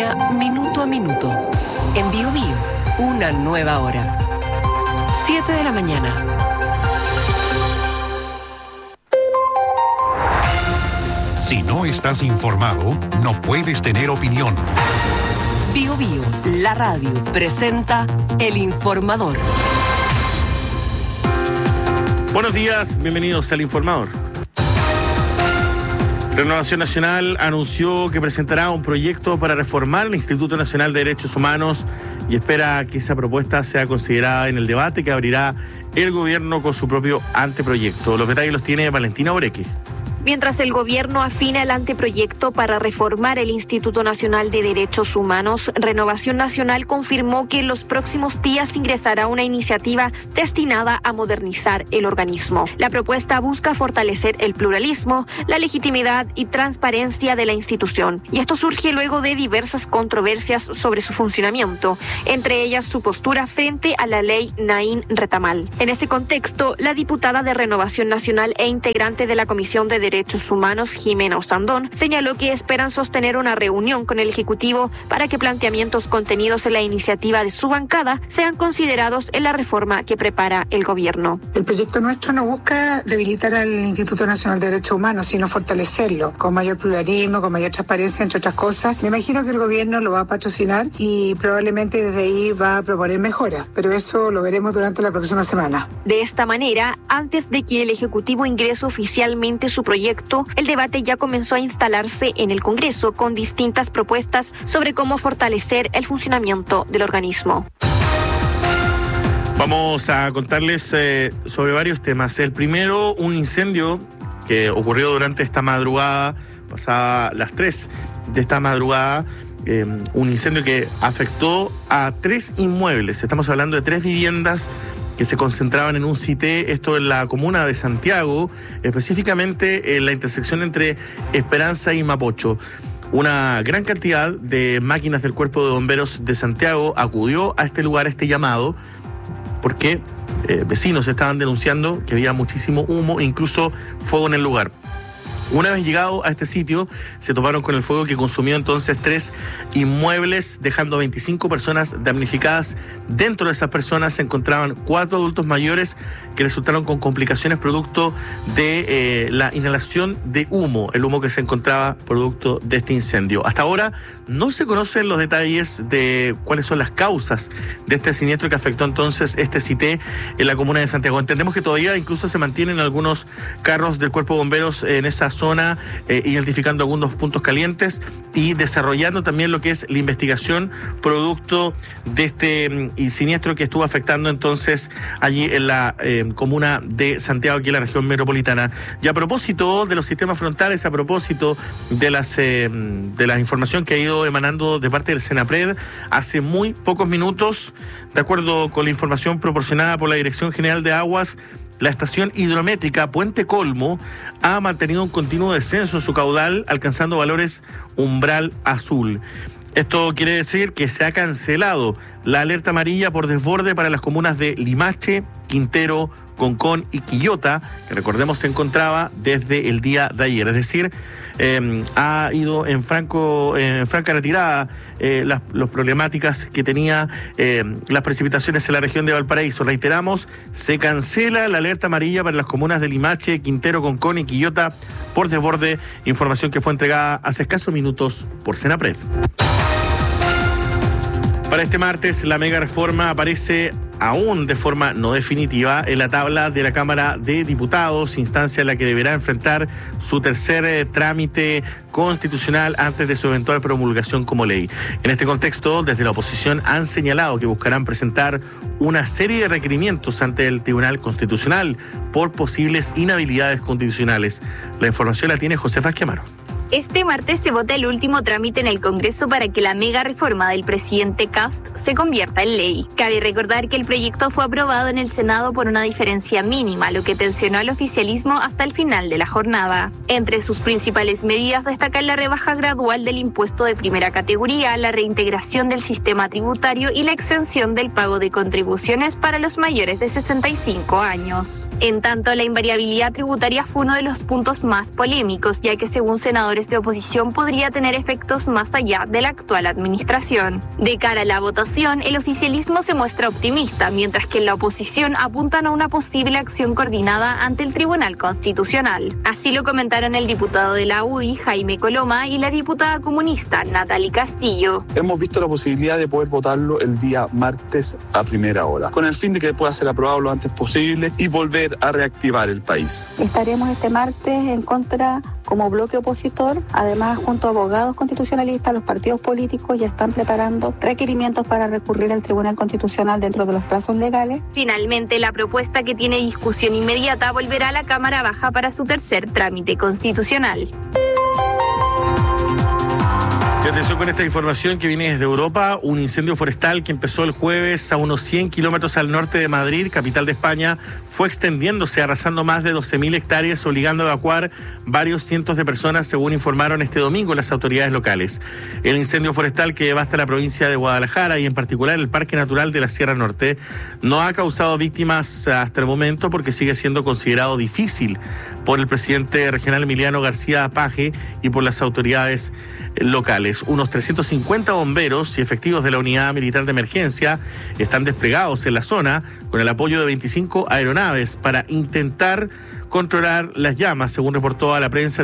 economía minuto a minuto. En BioBio, una nueva hora. 7 de la mañana. Si no estás informado, no puedes tener opinión. BioBio, la radio, presenta El Informador. Buenos días, bienvenidos al Informador. Renovación Nacional anunció que presentará un proyecto para reformar el Instituto Nacional de Derechos Humanos y espera que esa propuesta sea considerada en el debate que abrirá el gobierno con su propio anteproyecto. Los detalles los tiene Valentina Oreque. Mientras el gobierno afina el anteproyecto para reformar el Instituto Nacional de Derechos Humanos, Renovación Nacional confirmó que en los próximos días ingresará una iniciativa destinada a modernizar el organismo. La propuesta busca fortalecer el pluralismo, la legitimidad y transparencia de la institución. Y esto surge luego de diversas controversias sobre su funcionamiento, entre ellas su postura frente a la ley Naín Retamal. En ese contexto, la diputada de Renovación Nacional e integrante de la Comisión de Derechos Humanos, Jimena Osandón, señaló que esperan sostener una reunión con el Ejecutivo para que planteamientos contenidos en la iniciativa de su bancada sean considerados en la reforma que prepara el gobierno. El proyecto nuestro no busca debilitar al Instituto Nacional de Derechos Humanos, sino fortalecerlo, con mayor pluralismo, con mayor transparencia, entre otras cosas. Me imagino que el gobierno lo va a patrocinar y probablemente desde ahí va a proponer mejoras, pero eso lo veremos durante la próxima semana. De esta manera, antes de que el Ejecutivo ingrese oficialmente su proyecto, el debate ya comenzó a instalarse en el Congreso con distintas propuestas sobre cómo fortalecer el funcionamiento del organismo. Vamos a contarles sobre varios temas. El primero, un incendio que ocurrió durante esta madrugada, pasada las 3 de esta madrugada, un incendio que afectó a 3 inmuebles. Estamos hablando de 3 viviendas que se concentraban en un CITE, esto en la comuna de Santiago, específicamente en la intersección entre Esperanza y Mapocho. Una gran cantidad de máquinas del Cuerpo de Bomberos de Santiago acudió a este lugar, a este llamado, porque vecinos estaban denunciando que había muchísimo humo e incluso fuego en el lugar. Una vez llegado a este sitio, se toparon con el fuego que consumió entonces 3 inmuebles, dejando 25 personas damnificadas. Dentro de esas personas se encontraban 4 adultos mayores que resultaron con complicaciones producto de la inhalación de humo, el humo que se encontraba producto de este incendio. Hasta ahora no se conocen los detalles de cuáles son las causas de este siniestro que afectó entonces este CITE en la comuna de Santiago. Entendemos que todavía incluso se mantienen algunos carros del Cuerpo de Bomberos en esa zona, identificando algunos puntos calientes y desarrollando también lo que es la investigación producto de este siniestro que estuvo afectando entonces allí en la comuna de Santiago, aquí en la región metropolitana. Y a propósito de los sistemas frontales, a propósito de la información que ha ido emanando de parte del Senapred, hace muy pocos minutos, de acuerdo con la información proporcionada por la Dirección General de Aguas, la estación hidrométrica Puente Colmo ha mantenido un continuo descenso en su caudal, alcanzando valores umbral azul. Esto quiere decir que se ha cancelado la alerta amarilla por desborde para las comunas de Limache, Quintero, Concón y Quillota, que recordemos se encontraba desde el día de ayer. Es decir, ha ido en franca retirada las problemáticas que tenía las precipitaciones en la región de Valparaíso. Reiteramos, se cancela la alerta amarilla para las comunas de Limache, Quintero, Concón y Quillota por desborde, información que fue entregada hace escasos minutos por Senapred. Para este martes, la mega reforma aparece aún de forma no definitiva en la tabla de la Cámara de Diputados, instancia en la que deberá enfrentar su tercer trámite constitucional antes de su eventual promulgación como ley. En este contexto, desde la oposición han señalado que buscarán presentar una serie de requerimientos ante el Tribunal Constitucional por posibles inhabilidades constitucionales. La información la tiene Josefa Esquemaro. Este martes se vota el último trámite en el Congreso para que la mega reforma del presidente Kast se convierta en ley. Cabe recordar que el proyecto fue aprobado en el Senado por una diferencia mínima, lo que tensionó al oficialismo hasta el final de la jornada. Entre sus principales medidas destacan la rebaja gradual del impuesto de primera categoría, la reintegración del sistema tributario y la exención del pago de contribuciones para los mayores de 65 años. En tanto, la invariabilidad tributaria fue uno de los puntos más polémicos, ya que según senadores senadores de oposición podría tener efectos más allá de la actual administración. De cara a la votación, el oficialismo se muestra optimista, mientras que en la oposición apuntan a una posible acción coordinada ante el Tribunal Constitucional. Así lo comentaron el diputado de la UDI, Jaime Coloma, y la diputada comunista, Natalie Castillo. Hemos visto la posibilidad de poder votarlo el día martes a primera hora, con el fin de que pueda ser aprobado lo antes posible y volver a reactivar el país. Estaremos este martes en contra como bloque opositor. Además, junto a abogados constitucionalistas, los partidos políticos ya están preparando requerimientos para recurrir al Tribunal Constitucional dentro de los plazos legales. Finalmente, la propuesta, que tiene discusión inmediata, volverá a la Cámara Baja para su tercer trámite constitucional. Y atención con esta información que viene desde Europa. Un incendio forestal que empezó el jueves a unos 100 kilómetros al norte de Madrid, capital de España, fue extendiéndose, arrasando más de 12.000 hectáreas, obligando a evacuar varios cientos de personas, según informaron este domingo las autoridades locales. El incendio forestal, que devasta la provincia de Guadalajara y en particular el Parque Natural de la Sierra Norte, no ha causado víctimas hasta el momento, porque sigue siendo considerado difícil por el presidente regional Emiliano García Paje y por las autoridades locales. Unos 350 bomberos y efectivos de la Unidad Militar de Emergencia están desplegados en la zona con el apoyo de 25 aeronaves para intentar controlar las llamas, según reportó a la prensa